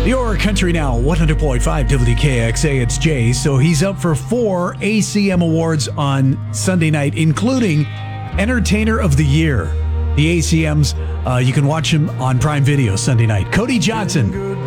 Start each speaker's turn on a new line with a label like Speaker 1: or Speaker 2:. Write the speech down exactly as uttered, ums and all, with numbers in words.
Speaker 1: Your Country Now, one hundred point five W K X A, it's Jay. So he's up for four A C M awards on Sunday night, including Entertainer of the Year. The A C Ms, uh, you can watch him on Prime Video Sunday night. Cody Johnson